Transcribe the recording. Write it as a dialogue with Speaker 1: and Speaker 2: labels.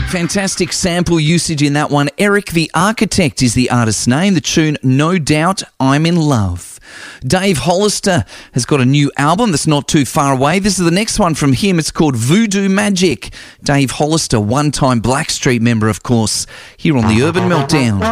Speaker 1: Fantastic sample usage in that one. Eric the Architect is the artist's name. The tune, No Doubt I'm in Love. Dave Hollister has got a new album that's not too far away. This is the next one from him. It's called Voodoo Magic. Dave Hollister, one-time Blackstreet member, of course, here on the Urban Meltdown.